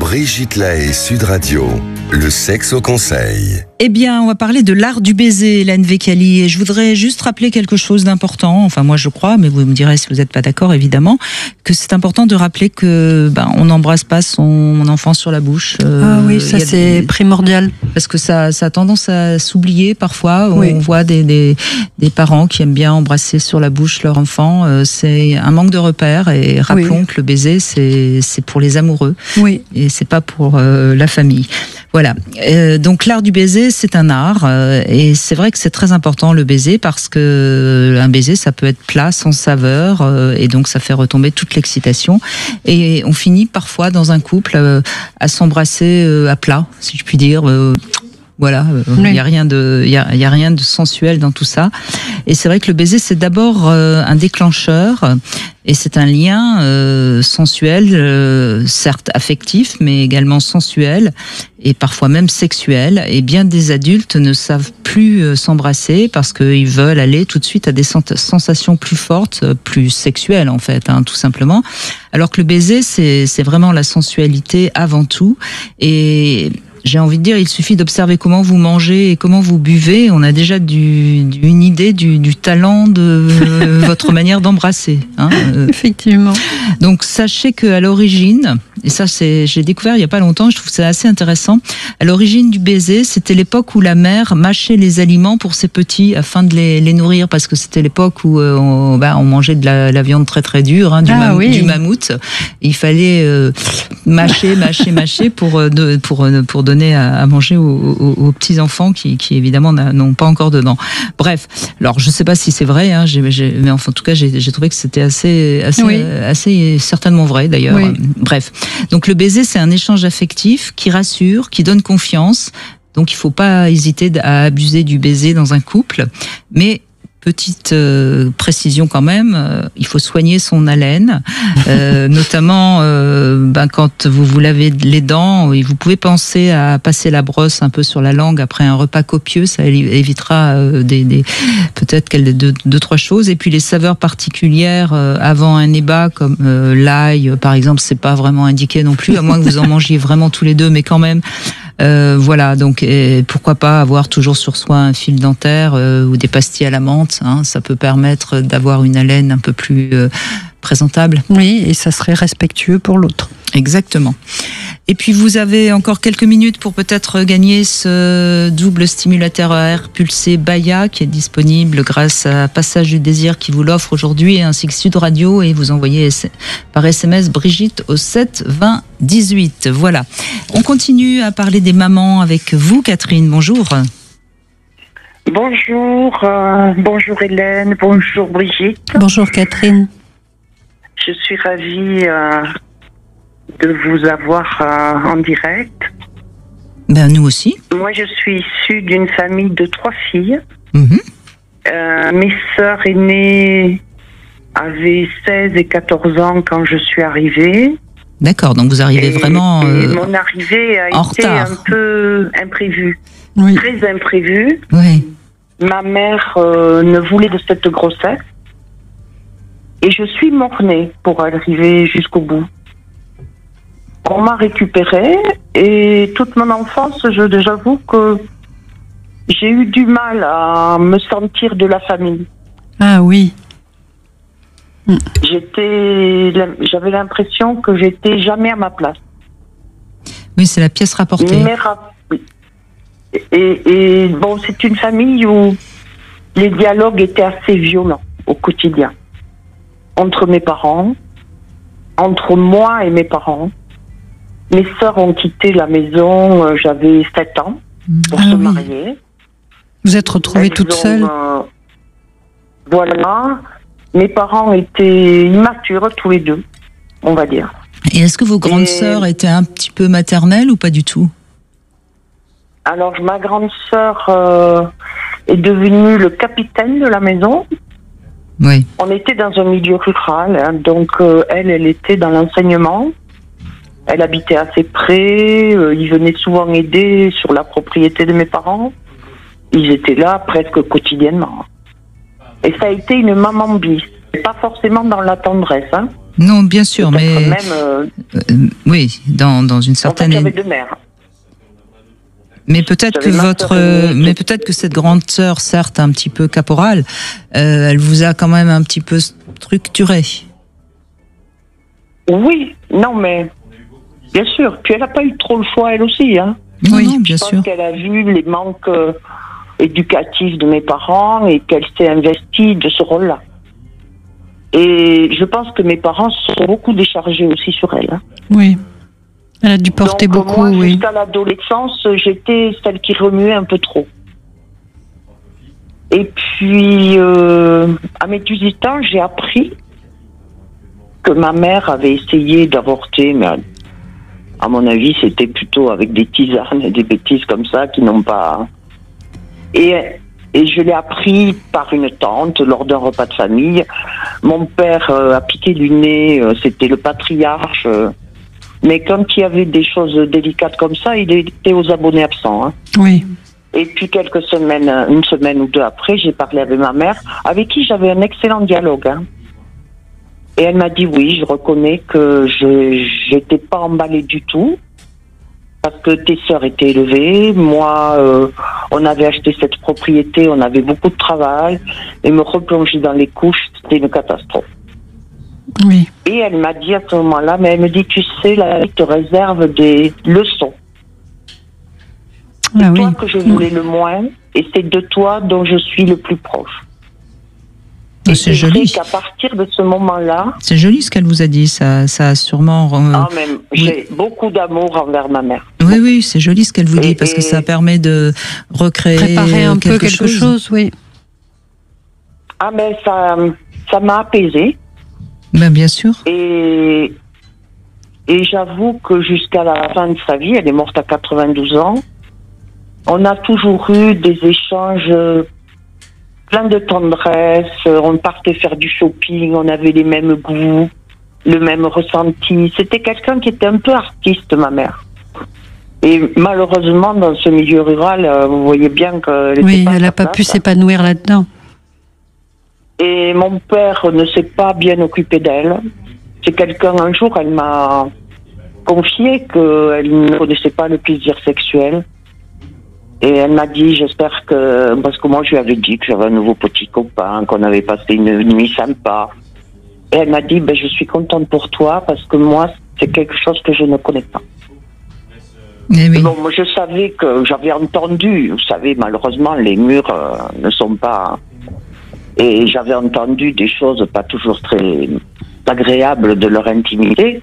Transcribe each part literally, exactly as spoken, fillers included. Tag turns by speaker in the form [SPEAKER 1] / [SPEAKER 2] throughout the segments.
[SPEAKER 1] Brigitte Lahaie, Sud Radio, le sexe au conseil.
[SPEAKER 2] Eh bien, on va parler de l'art du baiser, Hélène Vecchiali, et je voudrais juste rappeler quelque chose d'important, enfin moi je crois, mais vous me direz si vous n'êtes pas d'accord évidemment, que c'est important de rappeler que ben, on n'embrasse pas son enfant sur la bouche.
[SPEAKER 3] Euh, ah oui, ça c'est des... primordial.
[SPEAKER 2] Parce que ça, ça a tendance à s'oublier parfois,
[SPEAKER 3] oui.
[SPEAKER 2] On voit des, des, des parents qui aiment bien embrasser sur la bouche leur enfant, euh, c'est un manque de repères, et rappelons oui. que le baiser c'est, c'est pour les amoureux,
[SPEAKER 3] oui.
[SPEAKER 2] et c'est pas pour euh, la famille. Voilà, euh, donc l'art du baiser c'est un art, euh, et c'est vrai que c'est très important le baiser, parce que un baiser ça peut être plat, sans saveur, euh, et donc ça fait retomber toute l'excitation, et on finit parfois dans un couple euh, à s'embrasser euh, à plat, si je puis dire. euh, Voilà, il oui. n'y a rien de, il y a, y a rien de sensuel dans tout ça. Et c'est vrai que le baiser, c'est d'abord euh, un déclencheur, et c'est un lien euh, sensuel, euh, certes affectif, mais également sensuel, et parfois même sexuel. Et bien des adultes ne savent plus euh, s'embrasser parce qu'ils veulent aller tout de suite à des sensations plus fortes, plus sexuelles en fait, hein, tout simplement. Alors que le baiser, c'est, c'est vraiment la sensualité avant tout. Et j'ai envie de dire, il suffit d'observer comment vous mangez et comment vous buvez. On a déjà du, du, une idée du, du talent de euh, votre manière d'embrasser. Hein.
[SPEAKER 3] Effectivement.
[SPEAKER 2] Donc sachez qu'à l'origine, et ça c'est, j'ai découvert il n'y a pas longtemps, je trouve ça assez intéressant, à l'origine du baiser, c'était l'époque où la mère mâchait les aliments pour ses petits afin de les, les nourrir, parce que c'était l'époque où euh, on, bah, on mangeait de la, la viande très très dure, hein, du,
[SPEAKER 3] ah,
[SPEAKER 2] mam-
[SPEAKER 3] oui.
[SPEAKER 2] du mammouth. Il fallait euh, mâcher, mâcher, mâcher pour, euh, de, pour, euh, pour donner à manger aux, aux, aux petits enfants qui, qui évidemment n'ont pas encore de dents. Bref, alors je sais pas si c'est vrai, hein, j'ai, j'ai, mais enfin, en tout cas j'ai, j'ai trouvé que c'était assez, assez,
[SPEAKER 3] oui.
[SPEAKER 2] assez certainement vrai d'ailleurs.
[SPEAKER 3] Oui.
[SPEAKER 2] Bref, donc le baiser c'est un échange affectif qui rassure, qui donne confiance. Donc il faut pas hésiter à abuser du baiser dans un couple, mais petite euh, précision quand même, euh, il faut soigner son haleine, euh, notamment euh, ben, quand vous vous lavez les dents, et vous pouvez penser à passer la brosse un peu sur la langue après un repas copieux, ça évitera euh, des, des, peut-être deux, deux, trois choses. Et puis les saveurs particulières euh, avant un ébat, comme euh, l'ail par exemple, c'est pas vraiment indiqué non plus, à moins que vous en mangiez vraiment tous les deux, mais quand même. Euh, voilà, donc et pourquoi pas avoir toujours sur soi un fil dentaire euh, ou des pastilles à la menthe, hein, ça peut permettre d'avoir une haleine un peu plus euh, présentable.
[SPEAKER 3] Oui, et ça serait respectueux pour l'autre.
[SPEAKER 2] Exactement. Et puis vous avez encore quelques minutes pour peut-être gagner ce double stimulateur à air pulsé Baya qui est disponible grâce à Passage du Désir qui vous l'offre aujourd'hui, ainsi que Sud Radio, et vous envoyez par S M S Brigitte au sept vingt dix-huit. Voilà. On continue à parler des mamans avec vous, Catherine. Bonjour.
[SPEAKER 4] Bonjour, euh, bonjour Hélène, bonjour Brigitte.
[SPEAKER 3] Bonjour Catherine.
[SPEAKER 4] Je suis ravie euh, de vous avoir euh, en direct.
[SPEAKER 2] Ben nous aussi.
[SPEAKER 4] Moi, je suis issue d'une famille de trois filles.
[SPEAKER 2] Mmh.
[SPEAKER 4] Euh, mes sœurs aînées avaient seize et quatorze ans quand je suis arrivée.
[SPEAKER 2] D'accord, donc vous arrivez
[SPEAKER 4] et,
[SPEAKER 2] vraiment euh,
[SPEAKER 4] et mon arrivée a été
[SPEAKER 2] retard.
[SPEAKER 4] un peu imprévue.
[SPEAKER 3] Oui.
[SPEAKER 4] Très imprévue.
[SPEAKER 2] Oui.
[SPEAKER 4] Ma mère euh, ne voulait de cette grossesse. Et je suis mornée pour arriver jusqu'au bout. On m'a récupérée et toute mon enfance, je, j'avoue que j'ai eu du mal à me sentir de la famille.
[SPEAKER 3] Ah oui.
[SPEAKER 4] J'étais, j'avais l'impression que j'étais jamais à ma place.
[SPEAKER 2] Oui, c'est la pièce rapportée.
[SPEAKER 4] Mais, oui. Et, et bon, c'est une famille où les dialogues étaient assez violents au quotidien. Entre mes parents, entre moi et mes parents. Mes sœurs ont quitté la maison, euh, j'avais sept ans, pour
[SPEAKER 3] ah
[SPEAKER 4] se
[SPEAKER 3] oui.
[SPEAKER 4] marier.
[SPEAKER 3] Vous êtes retrouvée
[SPEAKER 4] Elles
[SPEAKER 3] toute
[SPEAKER 4] ont,
[SPEAKER 3] seule
[SPEAKER 4] euh, Voilà. Mes parents étaient immatures, tous les deux, on va dire.
[SPEAKER 2] Et est-ce que vos grandes et... sœurs étaient un petit peu maternelles ou pas du tout ?
[SPEAKER 4] Alors, ma grande sœur euh, est devenue le capitaine de la maison.
[SPEAKER 2] Oui.
[SPEAKER 4] On était dans un milieu rural, hein, donc euh, elle, elle était dans l'enseignement. Elle habitait assez près, euh, ils venaient souvent aider sur la propriété de mes parents. Ils étaient là presque quotidiennement. Et ça a été une maman bis. Pas forcément dans la tendresse, hein.
[SPEAKER 2] Non, bien sûr,
[SPEAKER 4] Peut-être
[SPEAKER 2] mais
[SPEAKER 4] même, euh,
[SPEAKER 2] euh, oui, dans dans une
[SPEAKER 4] en fait,
[SPEAKER 2] certaine.
[SPEAKER 4] j'avais deux mères.
[SPEAKER 2] Mais peut-être que
[SPEAKER 4] J'avais ma
[SPEAKER 2] votre,
[SPEAKER 4] sœur aînée
[SPEAKER 2] mais
[SPEAKER 4] qui-
[SPEAKER 2] peut-être que cette grande sœur, certes un petit peu caporale, euh, elle vous a quand même un petit peu structuré.
[SPEAKER 4] Oui, non, mais bien sûr. Puis elle n'a pas eu trop le choix, elle aussi. Hein.
[SPEAKER 2] Non,
[SPEAKER 3] Oui,
[SPEAKER 2] non, bien
[SPEAKER 4] Je pense
[SPEAKER 2] sûr.
[SPEAKER 4] qu'elle a vu les manques euh, éducatifs de mes parents et qu'elle s'est investie de ce rôle-là. Et je pense que mes parents se sont beaucoup déchargés aussi sur elle. Hein.
[SPEAKER 3] Oui. Elle a dû porter
[SPEAKER 4] Donc,
[SPEAKER 3] beaucoup,
[SPEAKER 4] moi,
[SPEAKER 3] oui.
[SPEAKER 4] jusqu'à l'adolescence, j'étais celle qui remuait un peu trop. Et puis, euh, à mes dix-huit ans, j'ai appris que ma mère avait essayé d'avorter, mais à, à mon avis, c'était plutôt avec des tisanes et des bêtises comme ça qui n'ont pas... Et, et je l'ai appris par une tante lors d'un repas de famille. Mon père euh, a piqué du nez, euh, c'était le patriarche... Euh, mais quand il y avait des choses délicates comme ça, il était aux abonnés absents. Hein.
[SPEAKER 3] Oui.
[SPEAKER 4] Et puis quelques semaines, une semaine ou deux après, j'ai parlé avec ma mère, avec qui j'avais un excellent dialogue. Hein. Et elle m'a dit oui, je reconnais que je n'étais pas emballée du tout, parce que tes sœurs étaient élevées, moi, euh, on avait acheté cette propriété, on avait beaucoup de travail, et me replonger dans les couches, c'était une catastrophe.
[SPEAKER 3] Oui.
[SPEAKER 4] Et elle m'a dit à ce moment-là, mais elle me dit, tu sais, la vie te réserve des leçons. C'est
[SPEAKER 3] Ah oui.
[SPEAKER 4] toi que je voulais le moins, et c'est de toi dont je suis le plus proche.
[SPEAKER 2] Oh,
[SPEAKER 4] Et
[SPEAKER 2] c'est joli.
[SPEAKER 4] qu'à partir de ce moment-là,
[SPEAKER 2] C'est joli ce qu'elle vous a dit. Ça, ça a sûrement. euh,
[SPEAKER 4] ah, même, j'ai beaucoup d'amour envers ma mère.
[SPEAKER 2] Oui, oui, c'est joli ce qu'elle vous dit
[SPEAKER 4] Et-
[SPEAKER 2] parce que
[SPEAKER 4] et-
[SPEAKER 2] ça permet de recréer
[SPEAKER 3] Préparer un
[SPEAKER 2] quelque
[SPEAKER 3] peu quelque
[SPEAKER 2] chose.
[SPEAKER 3] chose, oui.
[SPEAKER 4] Ah, mais ça, ça m'a apaisée.
[SPEAKER 2] Ben, bien sûr.
[SPEAKER 4] Et, et j'avoue que jusqu'à la fin de sa vie, elle est morte à quatre-vingt-douze ans, on a toujours eu des échanges euh, pleins de tendresse, euh, on partait faire du shopping, on avait les mêmes goûts, le même ressenti. C'était quelqu'un qui était un peu artiste, ma mère. Et malheureusement, dans ce milieu rural, euh, vous voyez bien qu'elle
[SPEAKER 3] Oui,
[SPEAKER 4] était pas à
[SPEAKER 3] elle n'a
[SPEAKER 4] sa
[SPEAKER 3] pas
[SPEAKER 4] place.
[SPEAKER 3] pu s'épanouir là-dedans.
[SPEAKER 4] Et mon père ne s'est pas bien occupé d'elle. C'est quelqu'un, un jour, elle m'a confié qu'elle ne connaissait pas le plaisir sexuel. Et elle m'a dit, j'espère que... Parce que moi, je lui avais dit que j'avais un nouveau petit copain, qu'on avait passé une nuit sympa. Et elle m'a dit, ben, je suis contente pour toi, parce que moi, c'est quelque chose que je ne connais pas.
[SPEAKER 2] Eh oui.
[SPEAKER 4] Bon, moi, je savais que j'avais entendu, vous savez, malheureusement, les murs euh, ne sont pas... Et j'avais entendu des choses pas toujours très agréables de leur intimité.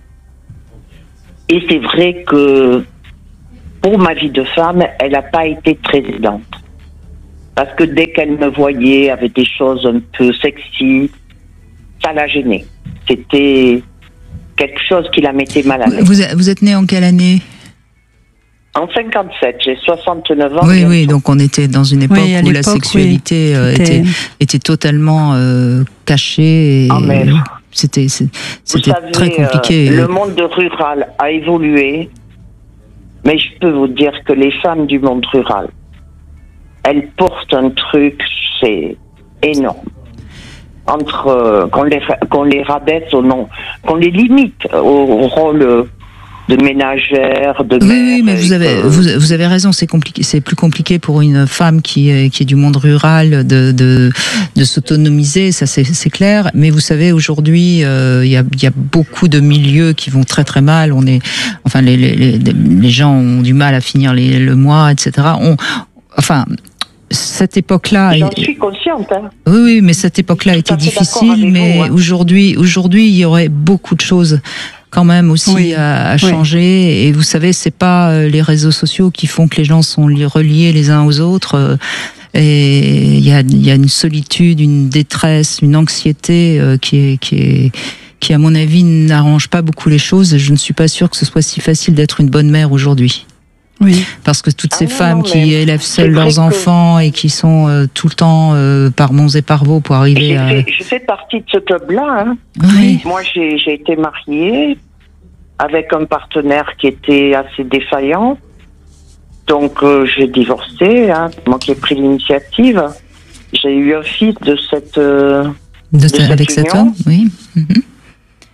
[SPEAKER 4] Et c'est vrai que pour ma vie de femme, elle n'a pas été très aidante. Parce que dès qu'elle me voyait avec des choses un peu sexy, ça la gênait. C'était quelque chose qui la mettait mal à l'aise.
[SPEAKER 2] Vous, vous êtes né en quelle année?
[SPEAKER 4] En cinquante-sept, j'ai soixante-neuf ans.
[SPEAKER 2] Oui,
[SPEAKER 4] bientôt.
[SPEAKER 2] oui, donc on était dans une époque
[SPEAKER 3] Oui, à
[SPEAKER 2] où la
[SPEAKER 3] l'époque,
[SPEAKER 2] sexualité
[SPEAKER 3] oui,
[SPEAKER 2] euh,
[SPEAKER 3] c'était-
[SPEAKER 2] était, était totalement euh, cachée. Et
[SPEAKER 4] Ah, mais-
[SPEAKER 2] c'était c'est-
[SPEAKER 4] Vous
[SPEAKER 2] c'était
[SPEAKER 4] savez,
[SPEAKER 2] très compliqué.
[SPEAKER 4] euh, le monde rural a évolué, mais je peux vous dire que les femmes du monde rural, elles portent un truc, c'est énorme. Entre euh, qu'on les qu'on les rabaisse au nom, qu'on les limite au, au rôle euh, de ménagère, de
[SPEAKER 2] Oui,
[SPEAKER 4] mère.
[SPEAKER 2] oui, mais vous
[SPEAKER 4] et
[SPEAKER 2] avez,
[SPEAKER 4] que-
[SPEAKER 2] vous, vous avez raison, c'est compliqué, c'est plus compliqué pour une femme qui est, qui est du monde rural de, de, de s'autonomiser, ça c'est, c'est clair. Mais vous savez, aujourd'hui, euh, il y a, il y a beaucoup de milieux qui vont très très mal. On est, enfin, les, les, les, les gens ont du mal à finir les, le mois, et cetera. On, enfin, cette époque-là.
[SPEAKER 4] J'en
[SPEAKER 2] est-
[SPEAKER 4] suis consciente. Hein.
[SPEAKER 2] Oui, oui, mais cette époque-là
[SPEAKER 4] Tout
[SPEAKER 2] était
[SPEAKER 4] à fait d'accord
[SPEAKER 2] difficile,
[SPEAKER 4] avec
[SPEAKER 2] mais
[SPEAKER 4] vous, hein.
[SPEAKER 2] aujourd'hui, aujourd'hui, il y aurait beaucoup de choses quand même aussi
[SPEAKER 3] Oui.
[SPEAKER 2] à, à
[SPEAKER 3] Oui.
[SPEAKER 2] changer. Et vous savez, c'est pas euh, les réseaux sociaux qui font que les gens sont li- reliés les uns aux autres. euh, Et il y a, il y a une solitude, une détresse, une anxiété euh, qui est, qui est, qui à mon avis n'arrange pas beaucoup les choses. Je ne suis pas sûre que ce soit si facile d'être une bonne mère aujourd'hui.
[SPEAKER 3] Oui.
[SPEAKER 2] Parce que toutes
[SPEAKER 4] Ah
[SPEAKER 2] ces
[SPEAKER 4] non,
[SPEAKER 2] femmes
[SPEAKER 4] non,
[SPEAKER 2] qui
[SPEAKER 4] mais
[SPEAKER 2] élèvent seules
[SPEAKER 4] c'est vrai
[SPEAKER 2] leurs
[SPEAKER 4] que-
[SPEAKER 2] enfants et qui sont euh, tout le temps euh, par monts et par vaux pour arriver
[SPEAKER 4] J'ai
[SPEAKER 2] à...
[SPEAKER 4] fait- je fais partie de ce club-là. Hein.
[SPEAKER 2] Oui.
[SPEAKER 4] Moi, j'ai j'ai été mariée avec un partenaire qui était assez défaillant. Donc, euh, j'ai divorcé, hein, moi qui ai pris l'initiative. J'ai eu un fils de cette... euh,
[SPEAKER 2] De
[SPEAKER 4] de
[SPEAKER 2] ce-
[SPEAKER 4] cette
[SPEAKER 2] avec cet
[SPEAKER 4] union.
[SPEAKER 2] homme, oui. Mhm.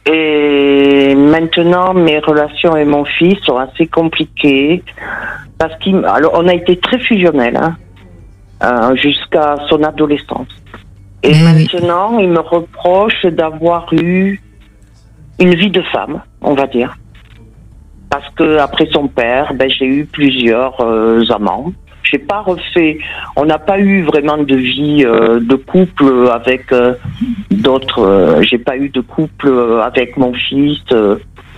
[SPEAKER 4] Et maintenant, mes relations avec mon fils sont assez compliquées parce qu'il, alors, on a été très fusionnels hein, euh, jusqu'à son adolescence. Et
[SPEAKER 2] Eh
[SPEAKER 4] maintenant, oui. il me reproche d'avoir eu une vie de femme, on va dire. Parce que après son père, ben, j'ai eu plusieurs euh, amants. J'ai pas refait. On n'a pas eu vraiment de vie euh, de couple avec euh, d'autres. Euh, j'ai pas eu de couple avec mon fils euh,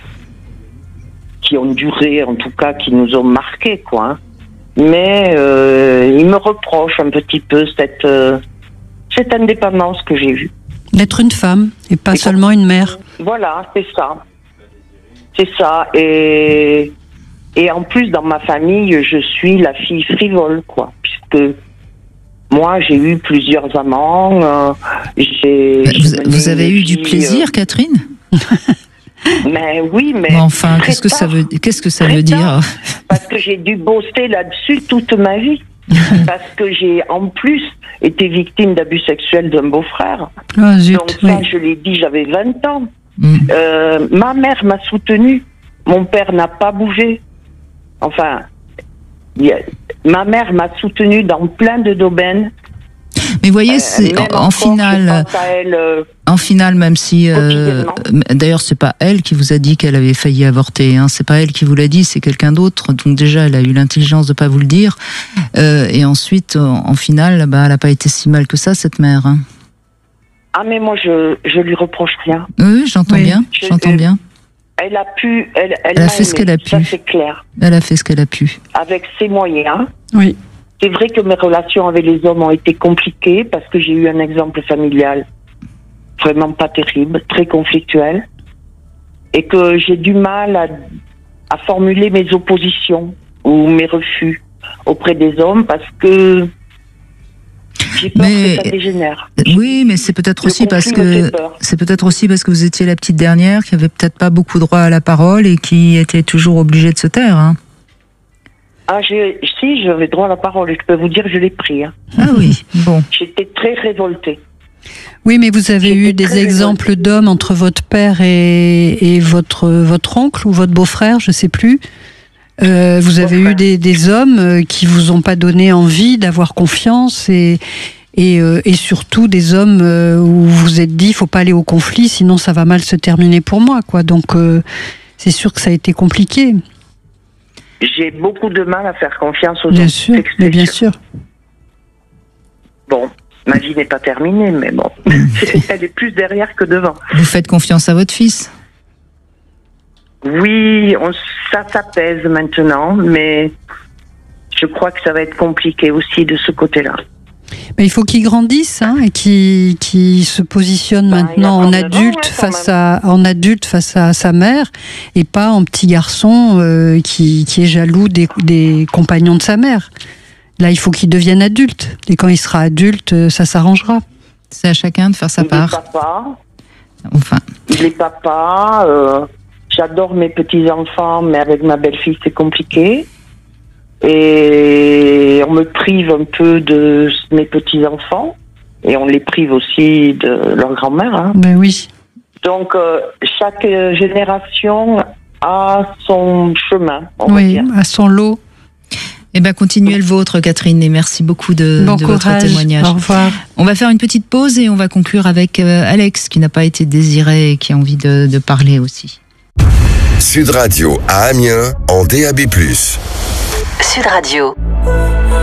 [SPEAKER 4] qui ont duré, en tout cas, qui nous ont marqué, quoi. Hein. Mais euh, il me reproche un petit peu cette euh, cette indépendance que j'ai eue.
[SPEAKER 3] D'être une femme et pas
[SPEAKER 4] et
[SPEAKER 3] seulement une mère.
[SPEAKER 4] Voilà, c'est ça. C'est ça. Et Et en plus, dans ma famille, je suis la fille frivole, quoi. Puisque moi, j'ai eu plusieurs amants. Euh, j'ai,
[SPEAKER 2] vous, vous avez eu du plaisir, euh... Catherine?
[SPEAKER 4] Mais oui, mais.
[SPEAKER 2] mais enfin, qu'est-ce que, ça veut, qu'est-ce que ça veut dire?
[SPEAKER 4] Parce que j'ai dû bosser là-dessus toute ma vie. Parce que j'ai en plus été victime d'abus sexuels d'un beau-frère.
[SPEAKER 3] Oh, zut,
[SPEAKER 4] Donc, ça, oui. je l'ai dit, j'avais vingt ans. Mm. Euh, ma mère m'a soutenue. Mon père n'a pas bougé. Enfin, a, ma mère m'a soutenue dans plein de domaines.
[SPEAKER 2] Mais voyez, c'est, euh, en, en finale, elle, euh, en finale, même si, euh, d'ailleurs, c'est pas elle qui vous a dit qu'elle avait failli avorter. Hein, c'est pas elle qui vous l'a dit, c'est quelqu'un d'autre. Donc déjà, elle a eu l'intelligence de pas vous le dire. Euh, et ensuite, en, en finale, bah, elle a pas été si mal que ça, cette mère. Hein.
[SPEAKER 4] Ah mais moi, je je lui reproche rien.
[SPEAKER 2] Oui, j'entends oui. bien. Je, j'entends euh, bien.
[SPEAKER 4] Elle a pu, elle, elle,
[SPEAKER 2] elle a fait aimé. ce qu'elle a pu.
[SPEAKER 4] Ça, c'est clair.
[SPEAKER 2] Elle a fait ce qu'elle a pu.
[SPEAKER 4] Avec ses moyens.
[SPEAKER 3] Oui.
[SPEAKER 4] C'est vrai que mes relations avec les hommes ont été compliquées parce que j'ai eu un exemple familial vraiment pas terrible, très conflictuel, et que j'ai du mal à, à formuler mes oppositions ou mes refus auprès des hommes parce que j'ai peur mais, que ça dégénère.
[SPEAKER 2] Oui, mais c'est peut-être aussi parce que c'est peut-être aussi parce que vous étiez la petite dernière qui avait peut-être pas beaucoup droit à la parole et qui était toujours obligée de se taire. Hein.
[SPEAKER 4] Ah, j'ai, si, j'avais droit à la parole et je peux vous dire que je l'ai pris. Hein.
[SPEAKER 2] Ah oui, bon.
[SPEAKER 4] J'étais très révoltée.
[SPEAKER 3] Oui, mais vous avez J'étais eu des exemples révoltée. d'hommes entre votre père et, et votre, votre oncle ou votre beau-frère, je ne sais plus. Euh, vous avez beau-frère. eu des, des hommes qui vous ont pas donné envie d'avoir confiance et, et, euh, et surtout des hommes où vous vous êtes dit, il ne faut pas aller au conflit, sinon ça va mal se terminer pour moi, quoi. Donc, euh, c'est sûr que ça a été compliqué.
[SPEAKER 4] J'ai beaucoup de mal à faire confiance aux
[SPEAKER 3] bien
[SPEAKER 4] autres.
[SPEAKER 3] Sûr, mais bien sûr.
[SPEAKER 4] Bon, ma vie n'est pas terminée, mais bon, elle est plus derrière que devant.
[SPEAKER 2] Vous faites confiance à votre fils?
[SPEAKER 4] Oui, on, ça s'apaise maintenant, mais je crois que ça va être compliqué aussi de ce côté-là.
[SPEAKER 3] Mais il faut qu'il grandisse hein, et qu'il, qu'il se positionne bah, maintenant en adulte, ans, ouais, face à, en adulte face à sa mère et pas en petit garçon euh, qui, qui est jaloux des, des compagnons de sa mère. Là, il faut qu'il devienne adulte. Et quand il sera adulte, ça s'arrangera.
[SPEAKER 2] C'est à chacun de faire sa
[SPEAKER 4] il
[SPEAKER 2] part.
[SPEAKER 4] Il est papa.
[SPEAKER 2] Enfin.
[SPEAKER 4] Il est papa. Euh, j'adore mes petits-enfants, mais avec ma belle-fille, c'est compliqué. Et on me prive un peu de mes petits-enfants et on les prive aussi de leur grand-mère. Hein.
[SPEAKER 3] Ben oui.
[SPEAKER 4] Donc, euh, chaque génération a son chemin. On
[SPEAKER 3] oui,
[SPEAKER 4] va dire.
[SPEAKER 3] a son lot.
[SPEAKER 2] Eh bien, continuez le vôtre, Catherine, et merci beaucoup de,
[SPEAKER 3] bon
[SPEAKER 2] de
[SPEAKER 3] courage,
[SPEAKER 2] votre témoignage.
[SPEAKER 3] Au revoir.
[SPEAKER 2] On va faire une petite pause et on va conclure avec euh, Alex, qui n'a pas été désiré et qui a envie de, de parler aussi.
[SPEAKER 1] Sud Radio à Amiens, en D A B plus.
[SPEAKER 5] Sud Radio.